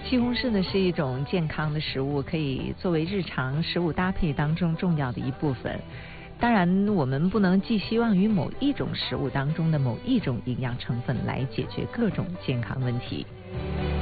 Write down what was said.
西红柿呢是一种健康的食物，可以作为日常食物搭配当中重要的一部分。当然，我们不能寄希望于某一种食物当中的某一种营养成分来解决各种健康问题。